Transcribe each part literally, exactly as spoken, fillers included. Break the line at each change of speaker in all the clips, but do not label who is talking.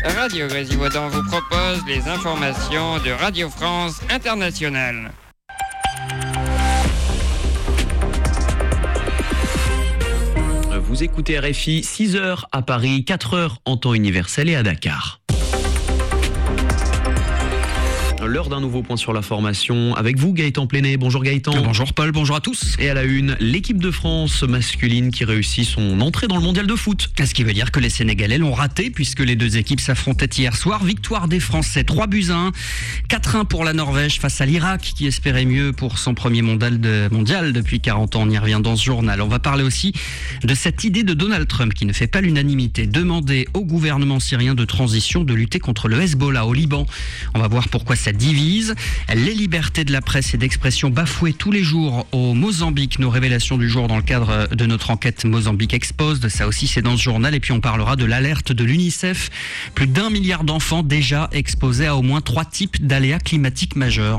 Radio Grésivaudan vous propose les informations de Radio France Internationale.
Vous écoutez R F I, six heures à Paris, quatre heures en temps universel et à Dakar. L'heure d'un nouveau point sur la formation avec vous, Gaëtan Pléné. Bonjour Gaëtan.
Bonjour Paul, bonjour à tous.
Et à la une, l'équipe de France masculine qui réussit son entrée dans le mondial de foot.
Ce qui veut dire que les Sénégalais l'ont raté puisque les deux équipes s'affrontaient hier soir. Victoire des Français, trois buts à un. quatre un pour la Norvège face à l'Irak qui espérait mieux pour son premier mondial, de, mondial depuis quarante ans. On y revient dans ce journal. On va parler aussi de cette idée de Donald Trump qui ne fait pas l'unanimité. Demander au gouvernement syrien de transition de lutter contre le Hezbollah au Liban. On va voir pourquoi ça divise. Les libertés de la presse et d'expression bafouées tous les jours au Mozambique. Nos révélations du jour dans le cadre de notre enquête Mozambique Exposed. Ça aussi, c'est dans ce journal. Et puis, on parlera de l'alerte de l'UNICEF. Plus d'un milliard d'enfants déjà exposés à au moins trois types d'aléas climatiques majeurs.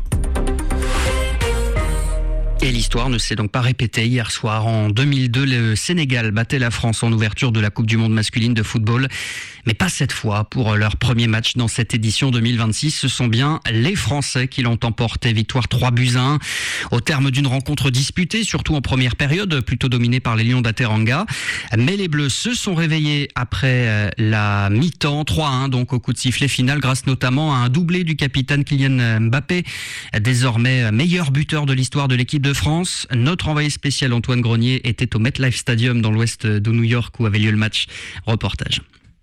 Et l'histoire ne s'est donc pas répétée hier soir. En deux mille deux, le Sénégal battait la France en ouverture de la Coupe du Monde masculine de football. Mais pas cette fois. Pour leur premier match dans cette édition deux mille vingt-six, ce sont bien les Français qui l'ont emporté. Victoire trois buts à un. Au terme d'une rencontre disputée, surtout en première période, plutôt dominée par les Lions d'Ateranga. Mais les Bleus se sont réveillés après la mi-temps. trois à un donc au coup de sifflet final, grâce notamment à un doublé du capitaine Kylian Mbappé, désormais meilleur buteur de l'histoire de l'équipe de France. Notre envoyé spécial Antoine Grenier était au MetLife Stadium dans l'ouest de New York où avait lieu le match. Reportage.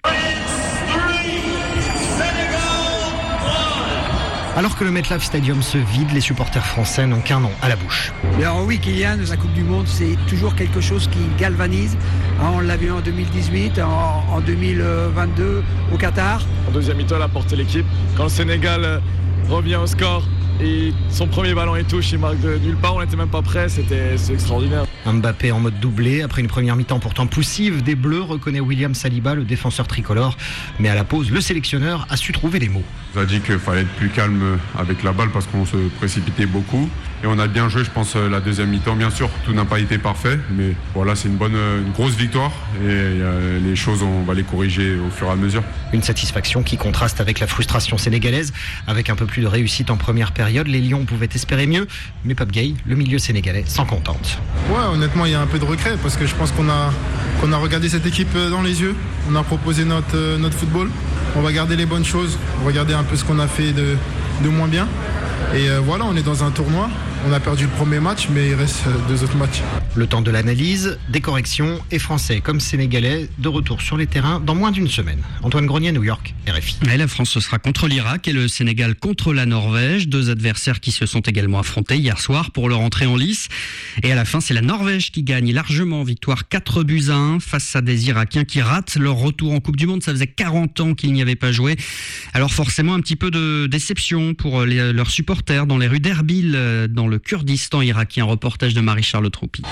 Alors que le MetLife Stadium se vide, les supporters français n'ont qu'un nom à la bouche.
Alors oui, Kylian, la Coupe du Monde, c'est toujours quelque chose qui galvanise. On l'a vu en deux mille dix-huit, en, en deux mille vingt-deux au Qatar.
En deuxième mi-temps, il a porté l'équipe. Quand le Sénégal revient au score et son premier ballon il touche, il marque de nulle part, on n'était même pas prêt, c'était c'est extraordinaire.
Mbappé en mode doublé, après une première mi-temps pourtant poussive des Bleus, reconnaît William Saliba, le défenseur tricolore. Mais à la pause, le sélectionneur a su trouver les mots.
On a dit qu'il fallait être plus calme avec la balle parce qu'on se précipitait beaucoup. Et on a bien joué, je pense, la deuxième mi-temps. Bien sûr, tout n'a pas été parfait, mais voilà, c'est une bonne, une grosse victoire. Et euh, les choses, on va les corriger au fur et à mesure.
Une satisfaction qui contraste avec la frustration sénégalaise. Avec un peu plus de réussite en première période, les Lions pouvaient espérer mieux. Mais Pape Gueye, le milieu sénégalais, s'en contente.
Ouais, honnêtement, il y a un peu de regret parce que je pense qu'on a, qu'on a regardé cette équipe dans les yeux. On a proposé notre, notre football. On va garder les bonnes choses, regarder un peu ce qu'on a fait de, de moins bien. Et euh, voilà, on est dans un tournoi. On a perdu le premier match, mais il reste deux autres matchs.
Le temps de l'analyse, des corrections et Français comme Sénégalais de retour sur les terrains dans moins d'une semaine. Antoine Grenier, New York, R F I.
Et la France, ce sera contre l'Irak et le Sénégal contre la Norvège. Deux adversaires qui se sont également affrontés hier soir pour leur entrée en lice. Et à la fin, c'est la Norvège qui gagne largement. Victoire quatre buts à un face à des Irakiens qui ratent leur retour en Coupe du Monde. Ça faisait quarante ans qu'ils n'y avaient pas joué. Alors forcément, un petit peu de déception pour les, leurs supporters dans les rues d'Erbil, dans le Kurdistan irakien. Reportage de Marie-Charlotte Roupi.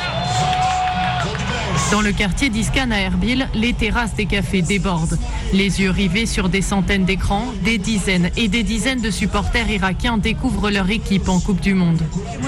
Dans le quartier d'Iskan à Erbil, les terrasses des cafés débordent. Les yeux rivés sur des centaines d'écrans, des dizaines et des dizaines de supporters irakiens découvrent leur équipe en Coupe du Monde.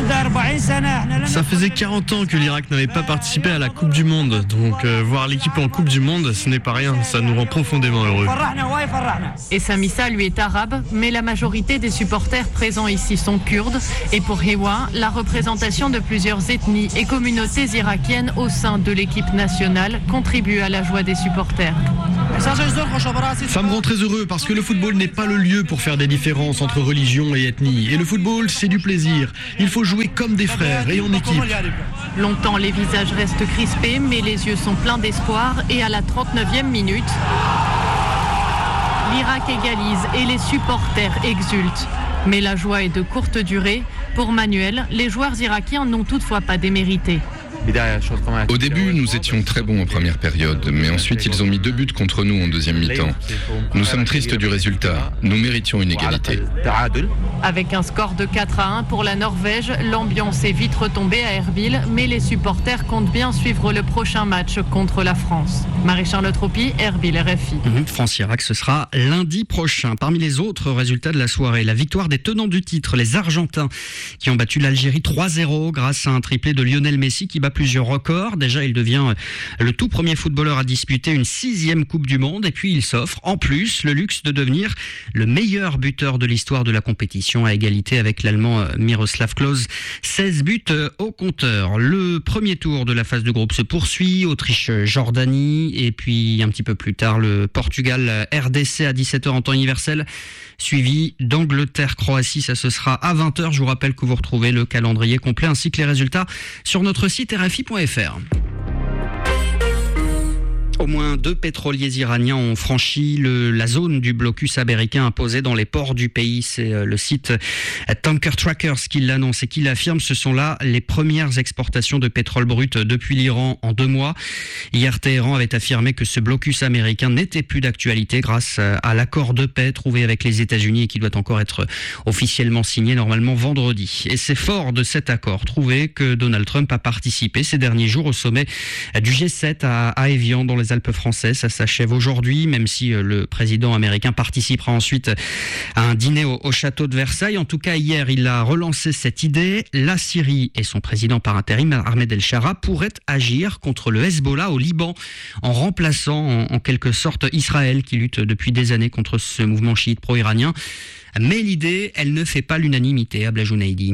Ça faisait quarante ans que l'Irak n'avait pas participé à la Coupe du Monde. Donc euh, voir l'équipe en Coupe du Monde, ce n'est pas rien. Ça nous rend profondément heureux.
Et Samissa, lui, est arabe, mais la majorité des supporters présents ici sont kurdes. Et pour Hewa, la représentation de plusieurs ethnies et communautés irakiennes au sein de l'équipe nationale contribue à la joie des supporters.
Ça me rend très heureux parce que le football n'est pas le lieu pour faire des différences entre religions et ethnies. Et le football, c'est du plaisir. Il faut jouer comme des frères et en équipe.
Longtemps, les visages restent crispés, mais les yeux sont pleins d'espoir. Et à la trente-neuvième minute, l'Irak égalise et les supporters exultent. Mais la joie est de courte durée. Pour Manuel, les joueurs irakiens n'ont toutefois pas démérité.
Au début, nous étions très bons en première période, mais ensuite ils ont mis deux buts contre nous en deuxième mi-temps. Nous sommes tristes du résultat. Nous méritions une égalité.
Avec un score de quatre à un pour la Norvège, l'ambiance est vite retombée à Erbil, mais les supporters comptent bien suivre le prochain match contre la France. Marie-Charlotte Roupi, Erbil, R F I.
Mmh, France-Irak, ce sera lundi prochain. Parmi les autres résultats de la soirée, la victoire des tenants du titre, les Argentins, qui ont battu l'Algérie trois zéro grâce à un triplé de Lionel Messi qui bat bat plusieurs records. Déjà, il devient le tout premier footballeur à disputer une sixième Coupe du Monde et puis il s'offre en plus le luxe de devenir le meilleur buteur de l'histoire de la compétition à égalité avec l'Allemand Miroslav Klose. seize buts au compteur. Le premier tour de la phase de groupe se poursuit. Autriche-Jordanie et puis un petit peu plus tard le Portugal-R D C à dix-sept heures en temps universel, suivi d'Angleterre-Croatie. Ça, ce sera à vingt heures. Je vous rappelle que vous retrouvez le calendrier complet ainsi que les résultats sur notre site R F I point F R. Au moins deux pétroliers iraniens ont franchi le, la zone du blocus américain imposé dans les ports du pays. C'est euh, le site Tanker Trackers qui l'annonce et qui l'affirme. Ce sont là les premières exportations de pétrole brut depuis l'Iran en deux mois. Hier, Téhéran avait affirmé que ce blocus américain n'était plus d'actualité grâce à l'accord de paix trouvé avec les États-Unis et qui doit encore être officiellement signé normalement vendredi. Et c'est fort de cet accord trouvé que Donald Trump a participé ces derniers jours au sommet du G sept à, à Évian dans les Alpes françaises. Ça s'achève aujourd'hui, même si le président américain participera ensuite à un dîner au, au château de Versailles. En tout cas, hier, il a relancé cette idée. La Syrie et son président par intérim, Ahmed El-Shara, pourraient agir contre le Hezbollah au Liban, en remplaçant en, en quelque sorte Israël, qui lutte depuis des années contre ce mouvement chiite pro-iranien. Mais l'idée, elle ne fait pas l'unanimité, Abla Jounaidi.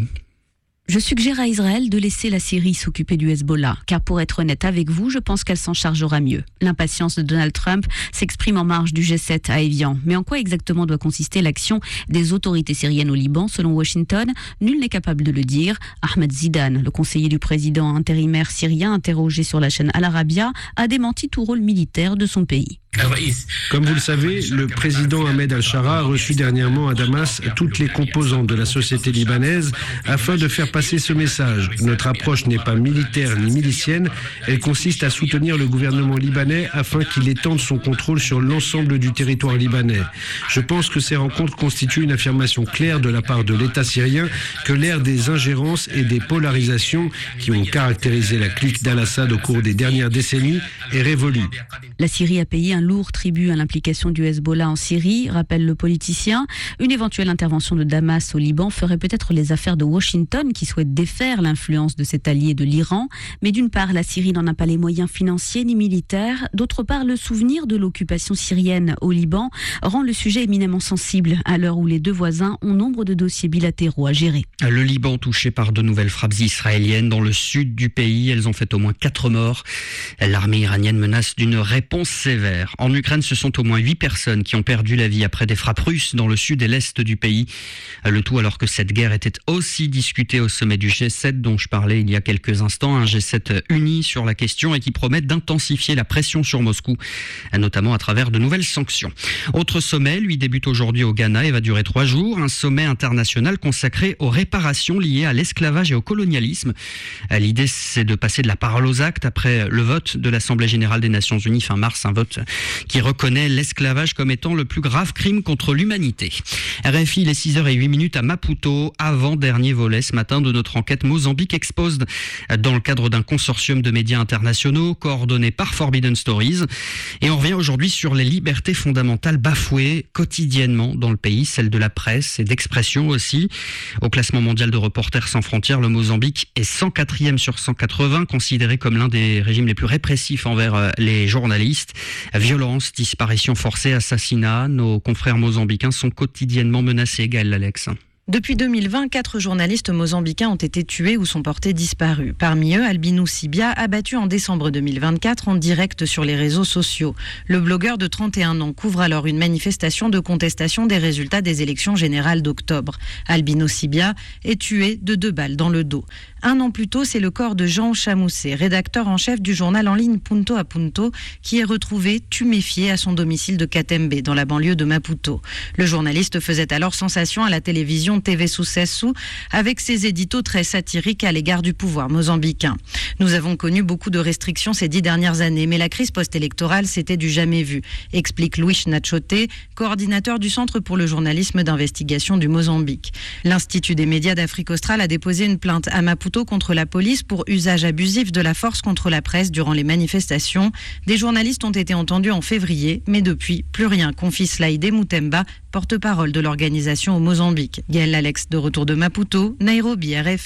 Je suggère à Israël de laisser la Syrie s'occuper du Hezbollah, car pour être honnête avec vous, je pense qu'elle s'en chargera mieux. L'impatience de Donald Trump s'exprime en marge du G sept à Évian. Mais en quoi exactement doit consister l'action des autorités syriennes au Liban, selon Washington? Nul n'est capable de le dire. Ahmed Zidane, le conseiller du président intérimaire syrien, interrogé sur la chaîne Al Arabiya, a démenti tout rôle militaire de son pays.
Comme vous le savez, le président Ahmed Al-Shara a reçu dernièrement à Damas toutes les composantes de la société libanaise afin de faire passer ce message. Notre approche n'est pas militaire ni milicienne, elle consiste à soutenir le gouvernement libanais afin qu'il étende son contrôle sur l'ensemble du territoire libanais. Je pense que ces rencontres constituent une affirmation claire de la part de l'État syrien que l'ère des ingérences et des polarisations qui ont caractérisé la clique d'Al-Assad au cours des dernières décennies est révolue.
La Syrie a payé un lourd tribut à l'implication du Hezbollah en Syrie, rappelle le politicien. Une éventuelle intervention de Damas au Liban ferait peut-être les affaires de Washington qui souhaite défaire l'influence de cet allié de l'Iran. Mais d'une part, la Syrie n'en a pas les moyens financiers ni militaires. D'autre part, le souvenir de l'occupation syrienne au Liban rend le sujet éminemment sensible à l'heure où les deux voisins ont nombre de dossiers bilatéraux à gérer.
Le Liban touché par de nouvelles frappes israéliennes dans le sud du pays. Elles ont fait au moins quatre morts. L'armée iranienne menace d'une réponse sévère. En Ukraine, ce sont au moins huit personnes qui ont perdu la vie après des frappes russes dans le sud et l'est du pays. Le tout alors que cette guerre était aussi discutée au sommet du G sept dont je parlais il y a quelques instants. Un G sept uni sur la question et qui promet d'intensifier la pression sur Moscou, notamment à travers de nouvelles sanctions. Autre sommet, lui, débute aujourd'hui au Ghana et va durer trois jours. Un sommet international consacré aux réparations liées à l'esclavage et au colonialisme. L'idée, c'est de passer de la parole aux actes après le vote de l'Assemblée générale des Nations unies fin mars, un vote qui reconnaît l'esclavage comme étant le plus grave crime contre l'humanité. R F I, les six heures zéro huit minutes à Maputo, avant-dernier volet ce matin de notre enquête Mozambique Exposed, dans le cadre d'un consortium de médias internationaux coordonné par Forbidden Stories. Et on revient aujourd'hui sur les libertés fondamentales bafouées quotidiennement dans le pays, celles de la presse et d'expression aussi. Au classement mondial de Reporters sans frontières, le Mozambique est cent quatrième sur cent quatre-vingts, considéré comme l'un des régimes les plus répressifs envers les journalistes. Violence, disparition forcée, assassinat, nos confrères mozambicains sont quotidiennement menacés. Gaël Alex.
Depuis deux mille vingt, quatre journalistes mozambicains ont été tués ou sont portés disparus. Parmi eux, Albino Sibia, abattu en décembre deux mille vingt-quatre en direct sur les réseaux sociaux. Le blogueur de trente et un ans couvre alors une manifestation de contestation des résultats des élections générales d'octobre. Albino Sibia est tué de deux balles dans le dos. Un an plus tôt, c'est le corps de Jean Chamoussé, rédacteur en chef du journal en ligne Punto a Punto, qui est retrouvé tuméfié à son domicile de Katembe, dans la banlieue de Maputo. Le journaliste faisait alors sensation à la télévision T V Sucesso, avec ses éditos très satiriques à l'égard du pouvoir mozambicain. Nous avons connu beaucoup de restrictions ces dix dernières années, mais la crise post-électorale, c'était du jamais vu, explique Luis Nachote, coordinateur du Centre pour le journalisme d'investigation du Mozambique. L'Institut des médias d'Afrique australe a déposé une plainte à Maputo contre la police pour usage abusif de la force contre la presse durant les manifestations. Des journalistes ont été entendus en février, mais depuis, plus rien, confie Slaïdé Moutemba, porte-parole de l'organisation au Mozambique. Gaël Alex, de retour de Maputo, Nairobi, R F I.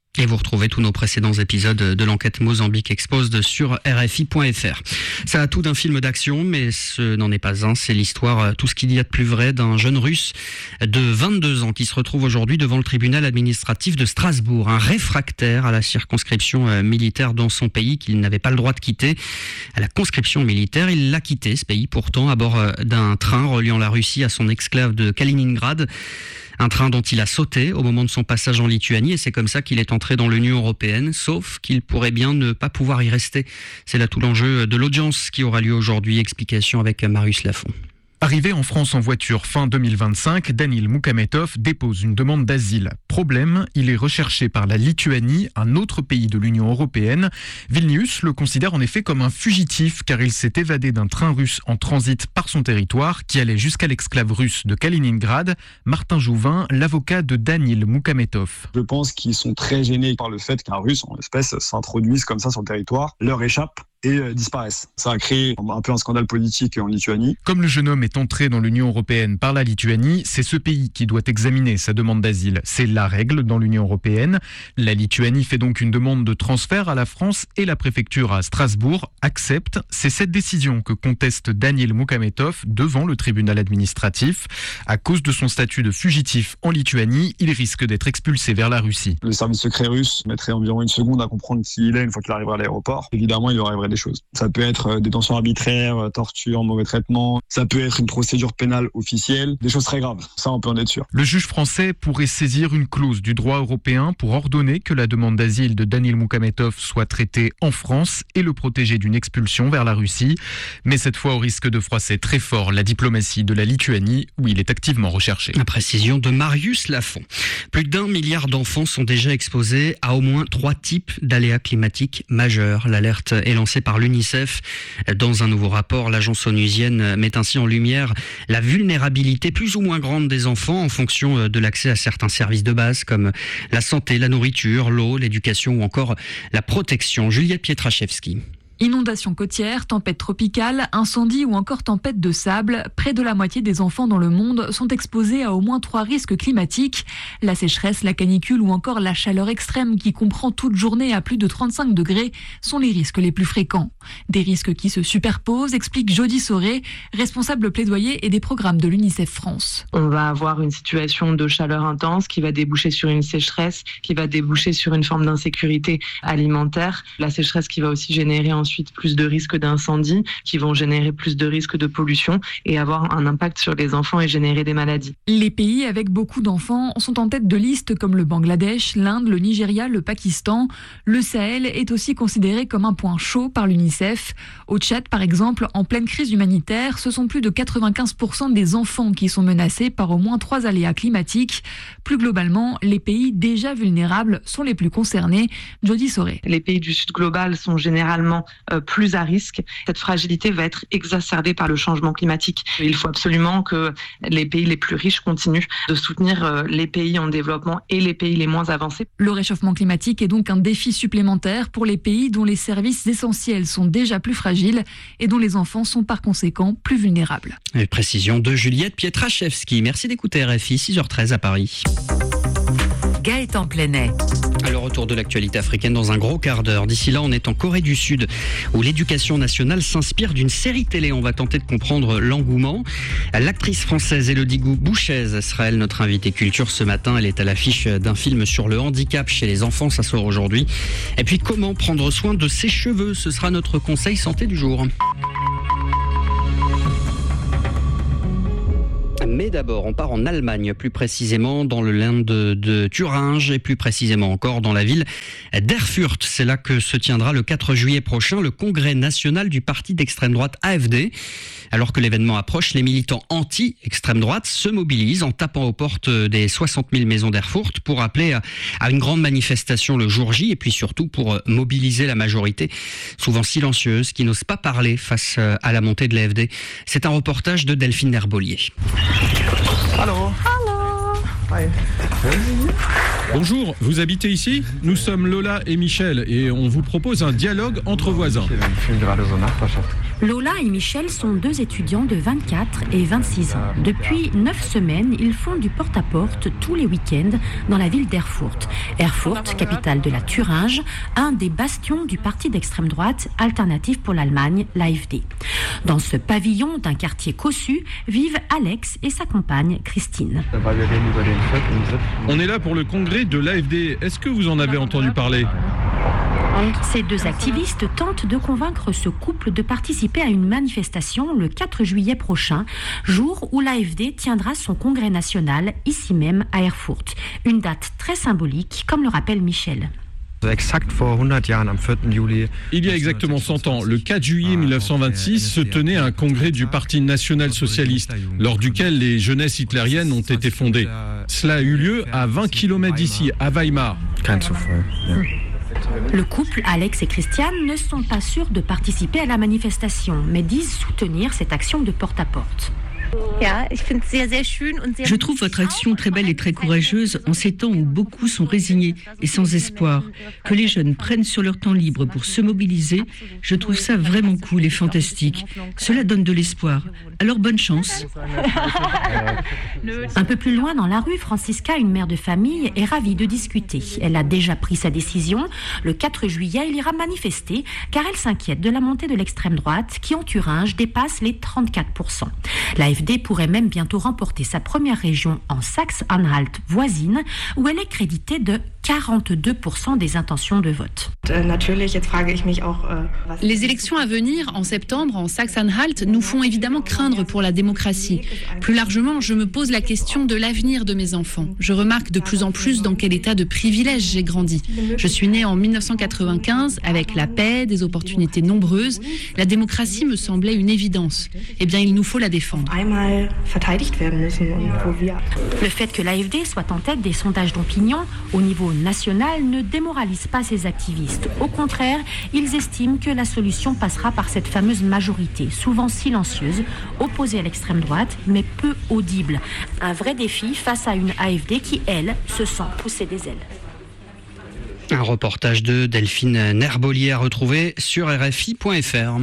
Et vous retrouvez tous nos précédents épisodes de l'enquête Mozambique Exposed sur R F I point F R. Ça a tout d'un film d'action, mais ce n'en est pas un. C'est l'histoire, tout ce qu'il y a de plus vrai, d'un jeune Russe de vingt-deux ans qui se retrouve aujourd'hui devant le tribunal administratif de Strasbourg. Un réfractaire à la circonscription militaire dans son pays qu'il n'avait pas le droit de quitter. À la conscription militaire, il l'a quitté, ce pays, pourtant, à bord d'un train reliant la Russie à son exclave de Kaliningrad. Un train dont il a sauté au moment de son passage en Lituanie, et c'est comme ça qu'il est entré dans l'Union européenne, sauf qu'il pourrait bien ne pas pouvoir y rester. C'est là tout l'enjeu de l'audience qui aura lieu aujourd'hui. Explication avec Marius Lafont.
Arrivé en France en voiture fin deux mille vingt-cinq, Danil Moukametov dépose une demande d'asile. Problème, il est recherché par la Lituanie, un autre pays de l'Union européenne. Vilnius le considère en effet comme un fugitif car il s'est évadé d'un train russe en transit par son territoire qui allait jusqu'à l'exclave russe de Kaliningrad. Martin Jouvin, l'avocat de Danil Moukametov.
Je pense qu'ils sont très gênés par le fait qu'un Russe, en espèce, s'introduise comme ça sur le territoire, leur échappe et euh, disparaissent. Ça a créé un peu un scandale politique en Lituanie.
Comme le jeune homme est entré dans l'Union européenne par la Lituanie, c'est ce pays qui doit examiner sa demande d'asile. C'est la règle dans l'Union européenne. La Lituanie fait donc une demande de transfert à la France et la préfecture à Strasbourg accepte. C'est cette décision que conteste Danil Moukametov devant le tribunal administratif. À cause de son statut de fugitif en Lituanie, il risque d'être expulsé vers la Russie.
Le service secret russe mettrait environ une seconde à comprendre qui il est une fois qu'il arrivera à l'aéroport. Évidemment, il lui arriverait des choses. Ça peut être détention arbitraire, torture, mauvais traitement. Ça peut être une procédure pénale officielle. Des choses très graves. Ça, on peut en être sûr.
Le juge français pourrait saisir une clause du droit européen pour ordonner que la demande d'asile de Danil Moukametov soit traitée en France et le protéger d'une expulsion vers la Russie. Mais cette fois, au risque de froisser très fort la diplomatie de la Lituanie, où il est activement recherché.
La précision de Marius Lafont. Plus d'un milliard d'enfants sont déjà exposés à au moins trois types d'aléas climatiques majeurs. L'alerte est lancée par l'UNICEF. Dans un nouveau rapport, l'agence onusienne met ainsi en lumière la vulnérabilité plus ou moins grande des enfants en fonction de l'accès à certains services de base comme la santé, la nourriture, l'eau, l'éducation ou encore la protection. Juliette Pietraszewski.
Inondations côtières, tempêtes tropicales, incendies ou encore tempêtes de sable, près de la moitié des enfants dans le monde sont exposés à au moins trois risques climatiques. La sécheresse, la canicule ou encore la chaleur extrême qui comprend toute journée à plus de trente-cinq degrés sont les risques les plus fréquents. Des risques qui se superposent, explique Jody Soré, responsable plaidoyer et des programmes de l'UNICEF France.
On va avoir une situation de chaleur intense qui va déboucher sur une sécheresse, qui va déboucher sur une forme d'insécurité alimentaire. La sécheresse qui va aussi générer ensuite Ensuite, plus de risques d'incendie qui vont générer plus de risques de pollution et avoir un impact sur les enfants et générer des maladies.
Les pays avec beaucoup d'enfants sont en tête de liste comme le Bangladesh, l'Inde, le Nigeria, le Pakistan. Le Sahel est aussi considéré comme un point chaud par l'UNICEF. Au Tchad, par exemple, en pleine crise humanitaire, ce sont plus de quatre-vingt-quinze pour cent des enfants qui sont menacés par au moins trois aléas climatiques. Plus globalement, les pays déjà vulnérables sont les plus concernés. Jody Soré.
Les pays du Sud global sont généralement Euh, plus à risque. Cette fragilité va être exacerbée par le changement climatique. Il faut absolument que les pays les plus riches continuent de soutenir euh, les pays en développement et les pays les moins avancés.
Le réchauffement climatique est donc un défi supplémentaire pour les pays dont les services essentiels sont déjà plus fragiles et dont les enfants sont par conséquent plus vulnérables.
Et précision de Juliette Pietraszewski. Merci d'écouter R F I, six heures treize à Paris.
Gaëtan Plenet.
Le retour de l'actualité africaine dans un gros quart d'heure. D'ici là, on est en Corée du Sud, où l'éducation nationale s'inspire d'une série télé. On va tenter de comprendre l'engouement. L'actrice française Élodie Bouchez sera elle notre invitée culture ce matin. Elle est à l'affiche d'un film sur le handicap chez les enfants. Ça sort aujourd'hui. Et puis, comment prendre soin de ses cheveux? Ce sera notre conseil santé du jour. Mais d'abord, on part en Allemagne, plus précisément dans le land de, de Thuringe et plus précisément encore dans la ville d'Erfurt. C'est là que se tiendra le quatre juillet prochain le congrès national du parti d'extrême droite A F D. Alors que l'événement approche, les militants anti-extrême droite se mobilisent en tapant aux portes des soixante mille maisons d'Erfurt pour appeler à, à une grande manifestation le jour J et puis surtout pour mobiliser la majorité, souvent silencieuse, qui n'ose pas parler face à la montée de l'A F D. C'est un reportage de Delphine Herbolier.
Allô. Allô.
Bonjour, vous habitez ici? Nous sommes Lola et Michel et on vous propose un dialogue entre voisins. Lola et Michel sont deux étudiants de vingt-quatre et vingt-six ans. Depuis neuf semaines, ils font du porte-à-porte tous les week-ends dans la ville d'Erfurt. Erfurt, capitale de la Thuringe, un des bastions du parti d'extrême droite Alternative pour l'Allemagne, l'A F D. Dans ce pavillon d'un quartier cossu vivent Alex et sa compagne Christine.
On est là pour le congrès de l'A F D. Est-ce que vous en avez entendu parler ?
Ces deux activistes tentent de convaincre ce couple de participer à une manifestation le quatre juillet prochain, jour où l'A F D tiendra son congrès national ici même à Erfurt. Une date très symbolique, comme le rappelle Michel.
Il y a exactement cent ans, le quatre juillet mille neuf cent vingt-six, se tenait un congrès du Parti national-socialiste, lors duquel les jeunesses hitlériennes ont été fondées. Cela a eu lieu à vingt kilomètres d'ici, à Weimar.
Le couple, Alex et Christiane, ne sont pas sûrs de participer à la manifestation, mais disent soutenir cette action de porte-à-porte.
Je trouve votre action très belle et très courageuse en ces temps où beaucoup sont résignés et sans espoir. Que les jeunes prennent sur leur temps libre pour se mobiliser, je trouve ça vraiment cool et fantastique. Cela donne de l'espoir. Alors bonne chance.
Un peu plus loin dans la rue, Francisca, une mère de famille, est ravie de discuter. Elle a déjà pris sa décision. Le quatre juillet, elle ira manifester car elle s'inquiète de la montée de l'extrême droite qui, en Thuringe, dépasse les trente-quatre pour cent. L'A F D pourrait même bientôt remporter sa première région en Saxe-Anhalt voisine, où elle est créditée de quarante-deux pour cent des intentions de vote.
Les élections à venir en septembre en Saxe-Anhalt nous font évidemment craindre pour la démocratie. Plus largement, je me pose la question de l'avenir de mes enfants. Je remarque de plus en plus dans quel état de privilège j'ai grandi. Je suis née en mille neuf cent quatre-vingt-quinze avec la paix, des opportunités nombreuses. La démocratie me semblait une évidence. Eh bien, il nous faut la défendre.
Le fait que l'A F D soit en tête des sondages d'opinion au niveau national ne démoralise pas ces activistes. Au contraire, ils estiment que la solution passera par cette fameuse majorité, souvent silencieuse, opposée à l'extrême droite, mais peu audible. Un vrai défi face à une A F D qui, elle, se sent pousser des ailes.
Un reportage de Delphine Nerbolier à retrouver sur R F I point F R.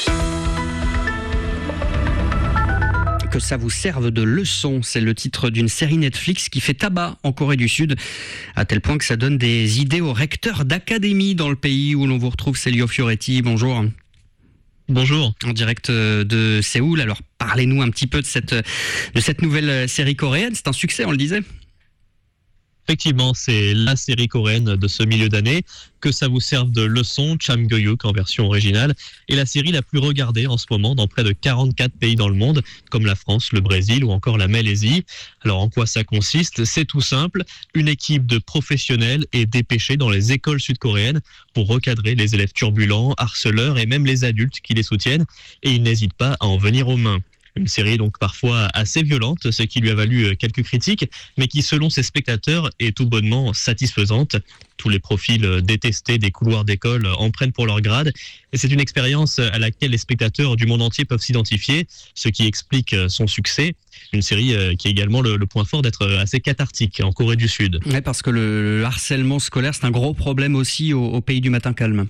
Que ça vous serve de leçon, c'est le titre d'une série Netflix qui fait tabac en Corée du Sud, à tel point que ça donne des idées aux recteurs d'académie dans le pays où l'on vous retrouve. Célio Fioretti, bonjour.
Bonjour.
En direct de Séoul, alors parlez-nous un petit peu de cette, de cette nouvelle série coréenne, c'est un succès, on le disait.
Effectivement, c'est la série coréenne de ce milieu d'année. Que ça vous serve de leçon, Cham Gyo-yuk en version originale, est la série la plus regardée en ce moment dans près de quarante-quatre pays dans le monde, comme la France, le Brésil ou encore la Malaisie. Alors en quoi ça consiste ? C'est tout simple, une équipe de professionnels est dépêchée dans les écoles sud-coréennes pour recadrer les élèves turbulents, harceleurs et même les adultes qui les soutiennent, et ils n'hésitent pas à en venir aux mains. Une série donc parfois assez violente, ce qui lui a valu quelques critiques, mais qui selon ses spectateurs est tout bonnement satisfaisante. Tous les profils détestés des couloirs d'école en prennent pour leur grade, et c'est une expérience à laquelle les spectateurs du monde entier peuvent s'identifier, ce qui explique son succès. Une série qui a également le, le point fort d'être assez cathartique en Corée du Sud.
Ouais, parce que le, le harcèlement scolaire, c'est un gros problème aussi au, au pays du matin calme.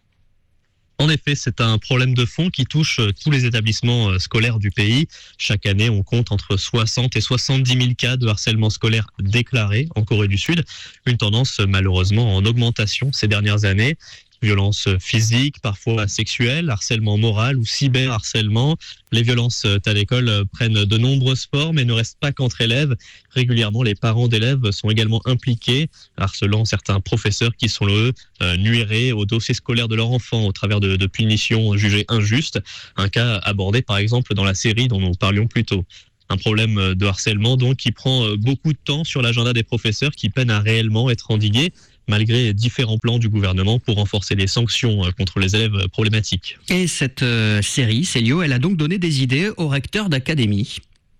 En effet, c'est un problème de fond qui touche tous les établissements scolaires du pays. Chaque année, on compte entre soixante et soixante-dix mille cas de harcèlement scolaire déclarés en Corée du Sud. Une tendance malheureusement en augmentation ces dernières années. Violences physiques, parfois sexuelles, harcèlement moral ou cyberharcèlement. Les violences à l'école prennent de nombreuses formes et ne restent pas qu'entre élèves. Régulièrement, les parents d'élèves sont également impliqués, harcelant certains professeurs qui sont, eux, nuérés au dossier scolaire de leur enfant au travers de, de punitions jugées injustes. Un cas abordé par exemple dans la série dont nous parlions plus tôt. Un problème de harcèlement donc qui prend beaucoup de temps sur l'agenda des professeurs qui peinent à réellement être endigués, malgré différents plans du gouvernement pour renforcer les sanctions contre les élèves problématiques.
Et cette euh, série, Célio, elle a donc donné des idées aux recteurs d'académie.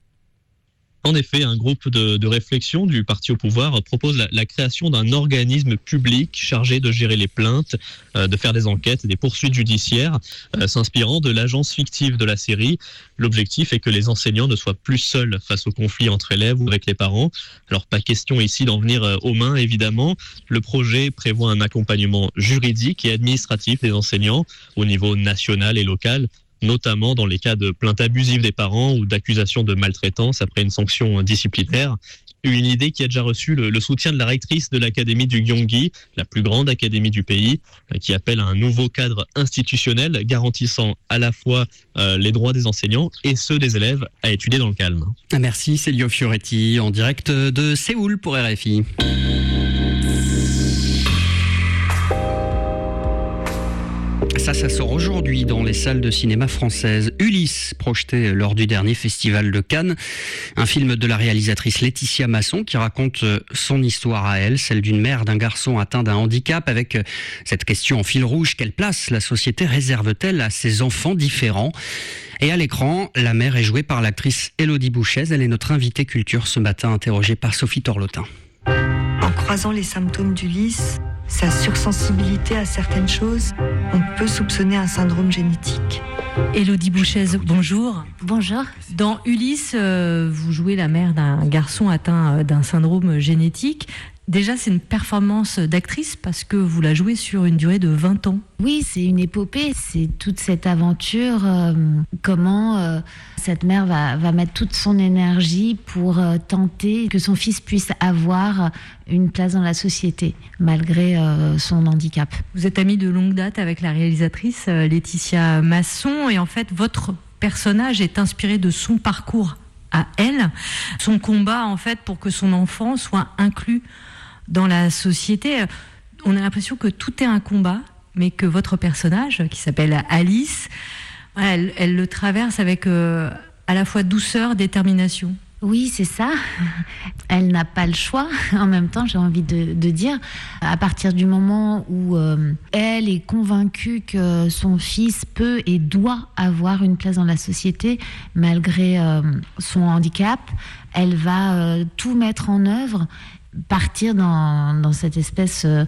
En effet, un groupe de, de réflexion du parti au pouvoir propose la, la création d'un organisme public chargé de gérer les plaintes, euh, de faire des enquêtes et des poursuites judiciaires, euh, s'inspirant de l'agence fictive de la série. L'objectif est que les enseignants ne soient plus seuls face aux conflits entre élèves ou avec les parents. Alors pas question ici d'en venir euh, aux mains, évidemment. Le projet prévoit un accompagnement juridique et administratif des enseignants au niveau national et local, notamment dans les cas de plaintes abusives des parents ou d'accusations de maltraitance après une sanction disciplinaire. Une idée qui a déjà reçu le, le soutien de la rectrice de l'académie du Gyeonggi, la plus grande académie du pays, qui appelle à un nouveau cadre institutionnel garantissant à la fois euh, les droits des enseignants et ceux des élèves à étudier dans le calme.
Merci Célio Fioretti, en direct de Séoul pour R F I. Ça, ça sort aujourd'hui dans les salles de cinéma françaises. Ulysse, projeté lors du dernier festival de Cannes. Un film de la réalisatrice Laetitia Masson qui raconte son histoire à elle, celle d'une mère d'un garçon atteint d'un handicap, avec cette question en fil rouge: quelle place la société réserve-t-elle à ses enfants différents ? Et à l'écran, la mère est jouée par l'actrice Élodie Bouchez. Elle est notre invitée culture ce matin, interrogée par Sophie Torlotin.
En croisant les symptômes d'Ulysse, sa sursensibilité à certaines choses, on peut soupçonner un syndrome génétique.
Élodie Bouchez, bonjour.
Bonjour.
Dans Ulysse, euh, vous jouez la mère d'un garçon atteint d'un syndrome génétique. Déjà, c'est une performance d'actrice parce que vous la jouez sur une durée de vingt ans.
Oui, c'est une épopée, c'est toute cette aventure, euh, comment euh, cette mère va, va mettre toute son énergie pour euh, tenter que son fils puisse avoir une place dans la société, malgré euh, son handicap.
Vous êtes amie de longue date avec la réalisatrice euh, Laetitia Masson, et en fait, votre personnage est inspiré de son parcours à elle, son combat en fait pour que son enfant soit inclus dans la société. On a l'impression que tout est un combat, mais que votre personnage, qui s'appelle Alice, elle, elle le traverse avec euh, à la fois douceur, détermination.
Oui, c'est ça. Elle n'a pas le choix. En même temps, j'ai envie de, de dire, à partir du moment où euh, elle est convaincue que son fils peut et doit avoir une place dans la société, malgré euh, son handicap, elle va euh, tout mettre en œuvre, partir dans, dans cette espèce euh,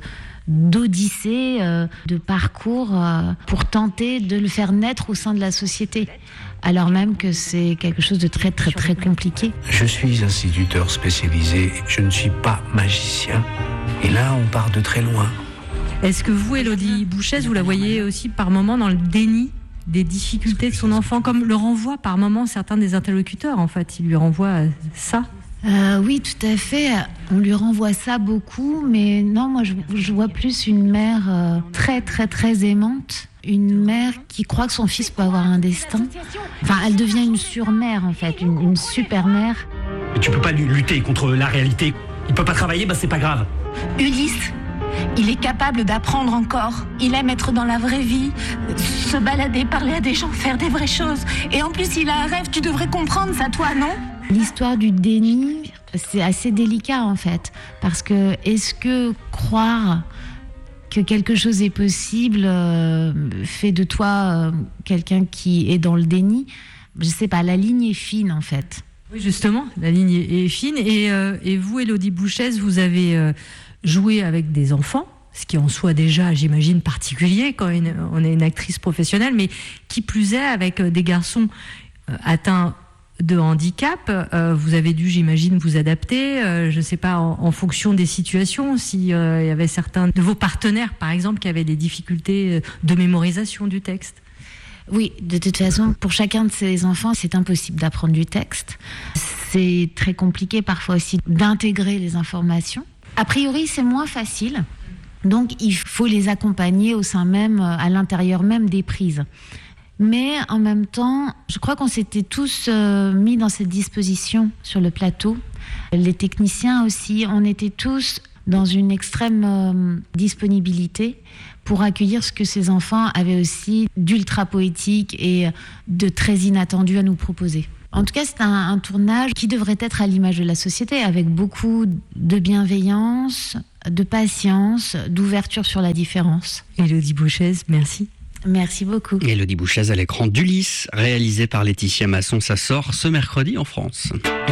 d'odyssée, euh, de parcours euh, pour tenter de le faire naître au sein de la société, alors même que c'est quelque chose de très très très compliqué.
Je suis instituteur spécialisé, je ne suis pas magicien. Et là, on part de très loin.
Est-ce que vous, Élodie Bouchez, vous la voyez aussi par moments dans le déni des difficultés de son enfant, comme le renvoient par moments certains des interlocuteurs, en fait, ils lui renvoient ça?
Euh, oui, tout à fait. On lui renvoie ça beaucoup, mais non, moi je, je vois plus une mère euh, très très très aimante, une mère qui croit que son fils peut avoir un destin. Enfin, elle devient une surmère en fait, une, une super mère.
Mais tu peux pas lutter contre la réalité. Il peut pas travailler, bah c'est pas grave.
Ulysse, il est capable d'apprendre encore. Il aime être dans la vraie vie, se balader, parler à des gens, faire des vraies choses. Et en plus, il a un rêve. Tu devrais comprendre ça, toi, non ? L'histoire du déni, c'est assez délicat en fait, parce que est-ce que croire que quelque chose est possible euh, fait de toi euh, quelqu'un qui est dans le déni? Je sais pas, la ligne est fine en fait.
Oui, justement, la ligne est fine. Et, euh, et vous, Élodie Bouchez, vous avez euh, joué avec des enfants, ce qui en soit déjà, j'imagine, particulier quand une, on est une actrice professionnelle, mais qui plus est avec des garçons euh, atteints de handicap. Euh, vous avez dû, j'imagine, vous adapter, euh, je ne sais pas, en, en fonction des situations, s'il euh, y avait certains de vos partenaires, par exemple, qui avaient des difficultés de mémorisation du texte.
Oui, de toute façon, pour chacun de ces enfants, c'est impossible d'apprendre du texte. C'est très compliqué parfois aussi d'intégrer les informations. A priori, c'est moins facile. Donc, il faut les accompagner au sein même, à l'intérieur même des prises. Mais en même temps, je crois qu'on s'était tous euh, mis dans cette disposition sur le plateau. Les techniciens aussi, on était tous dans une extrême euh, disponibilité pour accueillir ce que ces enfants avaient aussi d'ultra poétique et de très inattendu à nous proposer. En tout cas, c'est un, un tournage qui devrait être à l'image de la société, avec beaucoup de bienveillance, de patience, d'ouverture sur la différence.
Élodie Bouchez, merci.
Merci beaucoup.
Élodie Bouchez à l'écran d'Ulysse, réalisé par Laetitia Masson. Ça sort ce mercredi en France.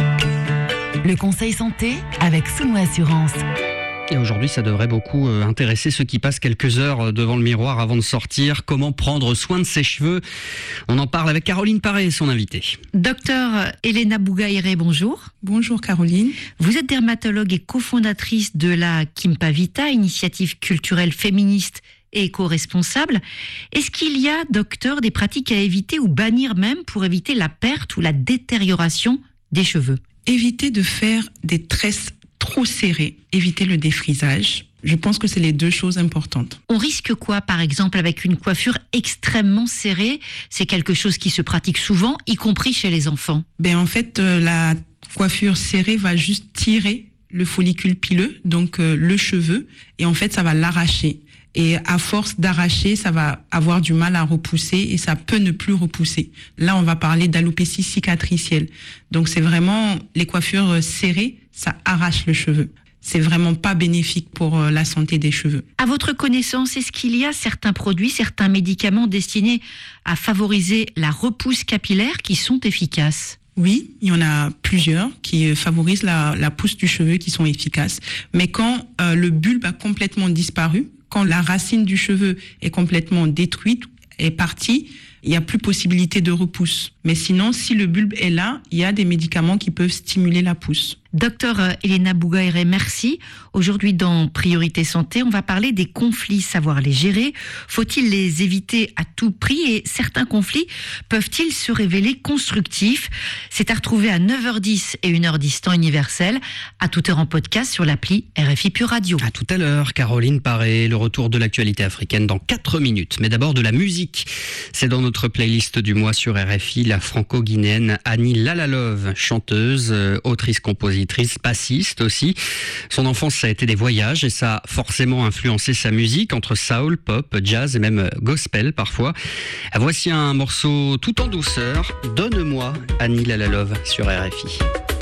Le conseil santé avec Souno Assurance.
Et aujourd'hui, ça devrait beaucoup intéresser ceux qui passent quelques heures devant le miroir avant de sortir. Comment prendre soin de ses cheveux? On en parle avec Caroline Paré, son invitée.
Docteur Elena Bougaïré, bonjour.
Bonjour Caroline.
Vous êtes dermatologue et cofondatrice de la Kimpavita, initiative culturelle féministe
et éco-responsable. Est-ce qu'il y a, docteur, des pratiques à éviter ou bannir même pour éviter la perte ou la détérioration des cheveux?
Éviter de faire des tresses trop serrées, éviter le défrisage. Je pense que c'est les deux choses importantes.
On risque quoi, par exemple, avec une coiffure extrêmement serrée? C'est quelque chose qui se pratique souvent, y compris chez les enfants.
Ben, en fait, euh, la coiffure serrée va juste tirer le follicule pileux, donc euh, le cheveu, et en fait, ça va l'arracher. Et à force d'arracher, ça va avoir du mal à repousser et ça peut ne plus repousser. Là, on va parler d'alopécie cicatricielle. Donc, c'est vraiment les coiffures serrées, ça arrache le cheveu. C'est vraiment pas bénéfique pour la santé des cheveux.
À votre connaissance, est-ce qu'il y a certains produits, certains médicaments destinés à favoriser la repousse capillaire qui sont efficaces?
Oui, il y en a plusieurs qui favorisent la, la pousse du cheveu, qui sont efficaces. Mais quand euh, le bulbe a complètement disparu, quand la racine du cheveu est complètement détruite, est partie, il n'y a plus possibilité de repousse. Mais sinon, si le bulbe est là, il y a des médicaments qui peuvent stimuler la pousse.
Docteur Elena Bougaïré, merci. Aujourd'hui, dans Priorité Santé, on va parler des conflits, savoir les gérer. Faut-il les éviter à tout prix? Et certains conflits peuvent-ils se révéler constructifs? C'est à retrouver à neuf heures dix et une heure dix temps universel, à toute heure en podcast sur l'appli R F I Pure Radio.
À tout à l'heure, Caroline Paré, le retour de l'actualité africaine dans quatre minutes. Mais d'abord de la musique. C'est dans notre playlist du mois sur R F I, la franco-guinéenne Annie Lalalove, chanteuse, autrice, compositrice, bassiste aussi. Son enfance, ça a été des voyages et ça a forcément influencé sa musique entre soul, pop, jazz et même gospel parfois. Voici un morceau tout en douceur. Donne-moi Annie Lalalove sur R F I.